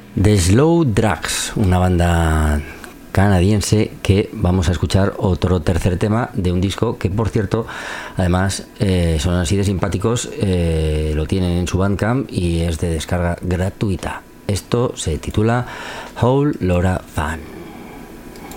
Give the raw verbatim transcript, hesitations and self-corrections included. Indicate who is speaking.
Speaker 1: The Slow Drugs, una banda canadiense que vamos a escuchar otro tercer tema de un disco que, por cierto, además eh, son así de simpáticos, eh, lo tienen en su Bandcamp y es de descarga gratuita. Esto se titula Whole Lotta Fun.